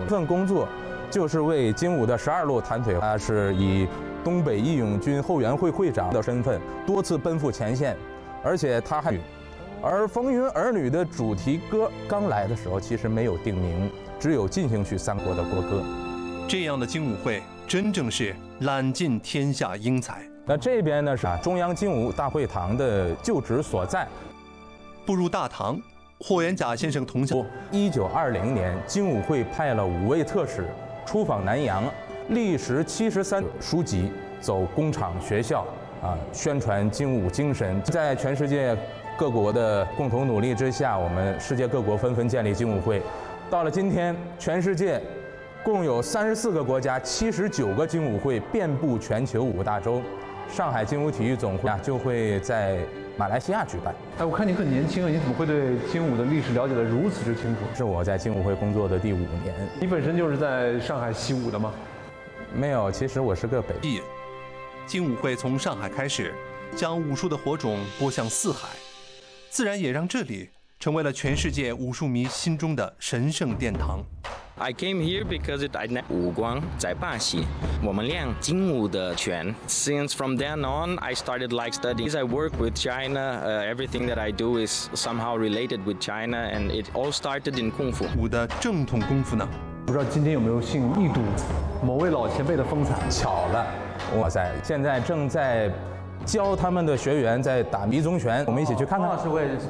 份工作就是为精武的12路弹腿，他是以东北义勇军后援会会长的身份多次奔赴前线，而且他还。而《风云儿女》的主题歌刚来的时候，其实没有定名，只有进行曲3国的国歌。 这样的精武会真正是揽尽天下英才。 那这边呢是中央精武大会堂的旧址所在。 步入大堂，霍元甲先生同乡。 1920年，精武会派了5位特使出访南阳，历时73书籍，走工厂、学校，宣传精武精神。在全世界各国的共同努力之下，我们世界各国纷纷建立精武会。到了今天，全世界共有34个国家、79个精武会遍布全球5个大洲。上海精武体育总会就会在马来西亚举办。 哎，我看你很年轻啊，你怎么会对精武的历史了解得如此之清楚？ 是我在精武会工作的第5年。 你本身就是在上海习武的吗？ 没有，其实我是个北艺。精武会从上海开始，将武术的火种播向四海，自然也让这里成为了全世界武术迷心中的神圣殿堂。 I came here because I met 武光在巴西，我们练精武的拳。Since from then on, I started like studying. I work with China. Everything that I do is somehow related with China, and it all started in 功夫。 武的正统功夫呢？ 不知道今天有没有幸一睹某位老前辈的风采？ 巧了，哇塞！现在正在教他们的学员在打迷踪拳，我们一起去看看。 老师我也认识。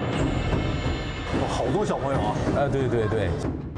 好多小朋友啊！ 对对对。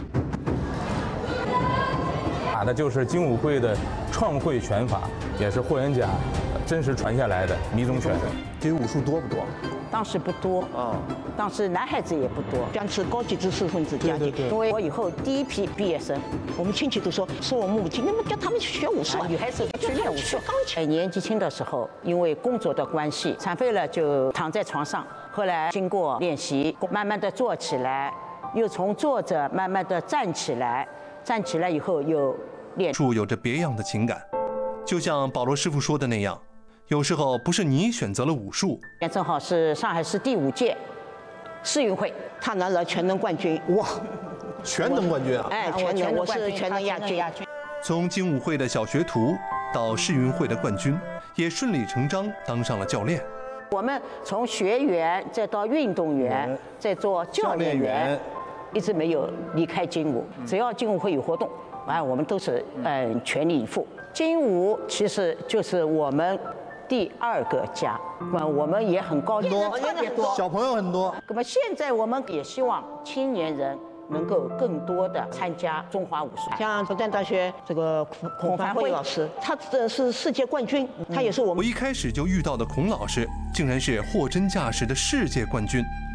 打的就是精武会的创会拳法，也是霍元甲真实传下来的迷踪拳。 这武术多不多？ 当时不多啊，当时男孩子也不多，将是高级知识分子家庭。因为我以后第一批毕业生，我们亲戚都说我母亲，你们叫他们去学武术，女孩子去练武术。钢琴。年纪轻的时候，因为工作的关系，残废了就躺在床上。后来经过练习，慢慢的坐起来，又从坐着慢慢的站起来。站起来以后又练术有着别样的情感，就像保罗师傅说的那样，有时候不是你选择了武术， 正好是上海市第5届世运会，他拿了全能冠军。 哇，全能冠军啊！ 哎，全能，我是全能亚军。 从精武会的小学徒到世运会的冠军，也顺理成章当上了教练。 我们从学员再到运动员，再做教练员。一直没有离开精武，只要精武会有活动，我们都是全力以赴。精武其实就是我们第2个家，我们也很高兴，特别多， 小朋友很多。 那么现在我们也希望青年人能够更多的参加中华武术。像复旦大学这个孔凡辉老师，他这是世界冠军，他也是我一开始就遇到的孔老师，竟然是货真价实的世界冠军。